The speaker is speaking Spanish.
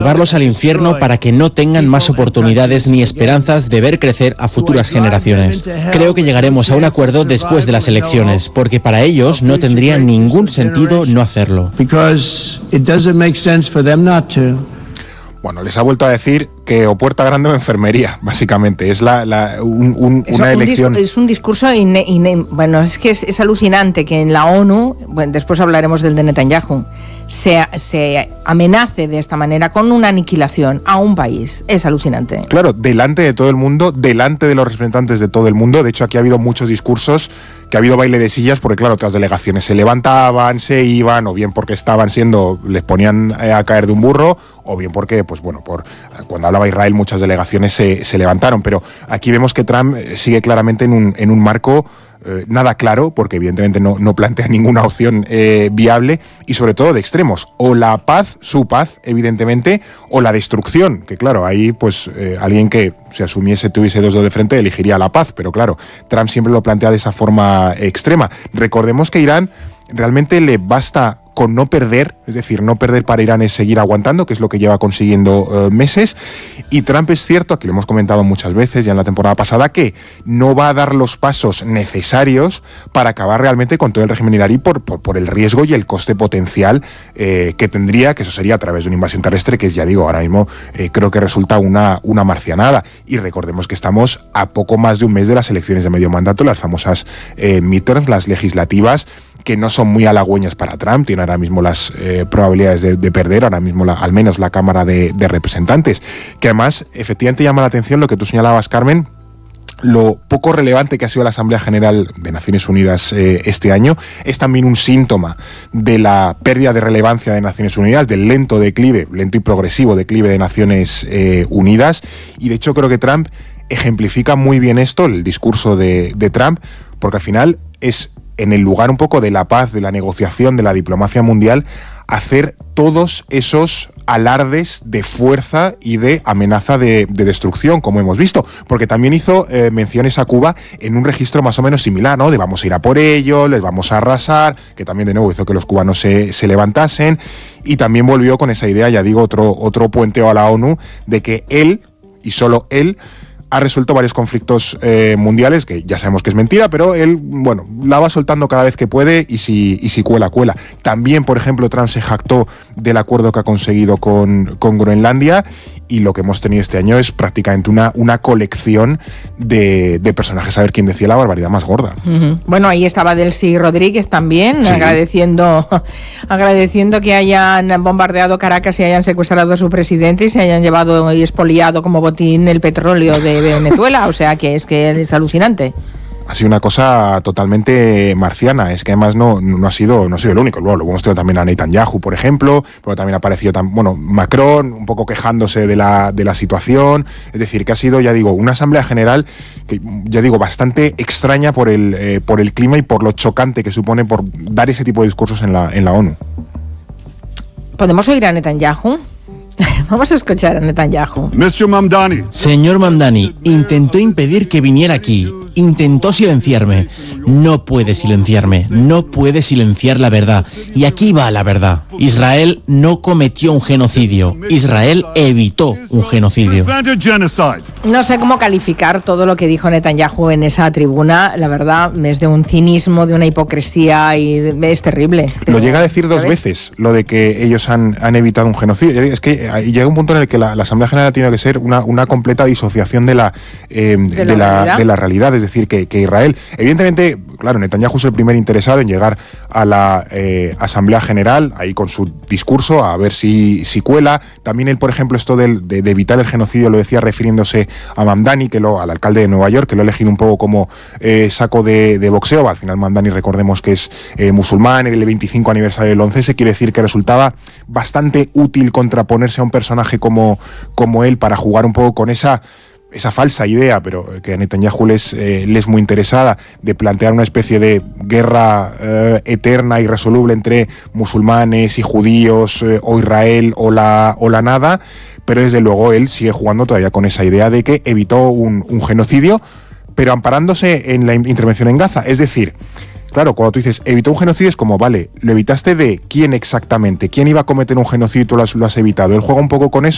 llevarlos al infierno para que no tengan más oportunidades ni esperanzas de ver crecer a futuras generaciones. Creo que llegaremos a un acuerdo después de las elecciones, porque para ellos no tendría ningún sentido no hacerlo. Bueno, les ha vuelto a decir que o puerta grande o enfermería, básicamente. Es una elección. Es un discurso, bueno, es que es alucinante que en la ONU, bueno, después hablaremos del de Netanyahu, se amenace de esta manera con una aniquilación a un país. Es alucinante. Claro, delante de todo el mundo, delante de los representantes de todo el mundo. De hecho, aquí ha habido muchos discursos, que ha habido baile de sillas, porque claro, otras delegaciones se levantaban, se iban, o bien porque les ponían a caer de un burro, o bien porque, pues bueno, cuando hablaba Israel muchas delegaciones se levantaron. Pero aquí vemos que Trump sigue claramente en un marco nada claro, porque evidentemente no plantea ninguna opción viable, y sobre todo de extremos, o la paz, su paz, evidentemente, o la destrucción, que claro, ahí pues alguien que se tuviese dos dedos de frente elegiría la paz, pero claro, Trump siempre lo plantea de esa forma extrema. Recordemos que Irán realmente le basta con no perder, es decir, no perder para Irán es seguir aguantando, que es lo que lleva consiguiendo meses, y Trump es cierto, aquí lo hemos comentado muchas veces ya en la temporada pasada, que no va a dar los pasos necesarios para acabar realmente con todo el régimen iraní por el riesgo y el coste potencial que tendría, que eso sería a través de una invasión terrestre, que es, ya digo, ahora mismo creo que resulta una marcianada. Y recordemos que estamos a poco más de un mes de las elecciones de medio mandato, las famosas midterms, las legislativas, que no son muy halagüeñas para Trump, tiene ahora mismo las probabilidades de perder, ahora mismo al menos la Cámara de Representantes, que además efectivamente llama la atención lo que tú señalabas, Carmen, lo poco relevante que ha sido la Asamblea General de Naciones Unidas este año. Es también un síntoma de la pérdida de relevancia de Naciones Unidas, del lento y progresivo declive de Naciones Unidas, y de hecho creo que Trump ejemplifica muy bien esto, el discurso de Trump, porque al final es en el lugar un poco de la paz, de la negociación, de la diplomacia mundial, hacer todos esos alardes de fuerza y de amenaza de destrucción, como hemos visto, porque también hizo menciones a Cuba en un registro más o menos similar, ¿no? De vamos a ir a por ellos, les vamos a arrasar, que también de nuevo hizo que los cubanos se levantasen, y también volvió con esa idea, ya digo, otro puenteo a la ONU, de que él, y solo él, ha resuelto varios conflictos mundiales, que ya sabemos que es mentira, pero él, bueno, la va soltando cada vez que puede, y si cuela. También, por ejemplo, Trump se jactó del acuerdo que ha conseguido con Groenlandia, y lo que hemos tenido este año es prácticamente una colección de personajes, a ver quién decía la barbaridad más gorda. Uh-huh. Bueno, ahí estaba Delcy Rodríguez también, sí, agradeciendo que hayan bombardeado Caracas y hayan secuestrado a su presidente y se hayan llevado y expoliado como botín el petróleo de Venezuela, o sea que es alucinante. Ha sido una cosa totalmente marciana, es que además no ha sido el único. Luego lo hemos tenido también a Netanyahu, por ejemplo, pero también ha aparecido Macron, un poco quejándose de la situación. Es decir, que ha sido, ya digo, una asamblea general que, ya digo, bastante extraña por el clima y por lo chocante que supone por dar ese tipo de discursos en la ONU. ¿Podemos oír a Netanyahu? Vamos a escuchar a Netanyahu. Señor Mamdani, intentó impedir que viniera aquí. Intentó silenciarme. No puede silenciarme. No puede silenciar la verdad. Y aquí va la verdad. Israel no cometió un genocidio. Israel evitó un genocidio. No sé cómo calificar todo lo que dijo Netanyahu en esa tribuna. La verdad, es de un cinismo, de una hipocresía, y es terrible. Lo llega a decir dos veces, lo de que ellos han evitado un genocidio. Es que llega un punto en el que la Asamblea General tiene que ser una completa disociación de la realidad. Es decir, que Israel, evidentemente, claro, Netanyahu es el primer interesado en llegar a la Asamblea General, ahí con su discurso, a ver si cuela. También él, por ejemplo, esto de evitar el genocidio lo decía refiriéndose a Mamdani, al alcalde de Nueva York, que lo ha elegido un poco como saco de boxeo. Al final Mamdani, recordemos que es musulmán, en el 25 aniversario del 11S, quiere decir que resultaba bastante útil contraponerse a un personaje como él para jugar un poco con esa falsa idea, pero que a Netanyahu les es muy interesada, de plantear una especie de guerra eterna, irresoluble entre musulmanes y judíos, o Israel o la nada, pero desde luego él sigue jugando todavía con esa idea de que evitó un genocidio, pero amparándose en la intervención en Gaza. Es decir, claro, cuando tú dices evitó un genocidio, es como, vale, ¿lo evitaste de quién exactamente? ¿Quién iba a cometer un genocidio y tú lo has evitado? Él juega un poco con eso.